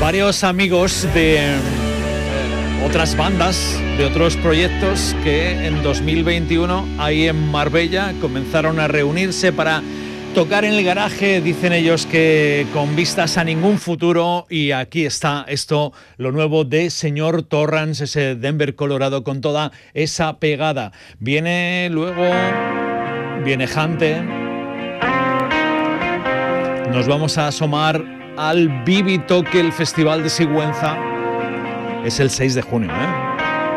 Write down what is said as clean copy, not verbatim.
varios amigos de otras bandas, de otros proyectos que en 2021 ahí en Marbella comenzaron a reunirse para tocar en el garaje, dicen ellos que con vistas a ningún futuro, y aquí está esto, lo nuevo de Señor Torrance, ese Denver, Colorado, con toda esa pegada. Viene luego, viene Hunter, nos vamos a asomar al Bibi Toque, el Festival de Sigüenza, es el 6 de junio, ¿eh?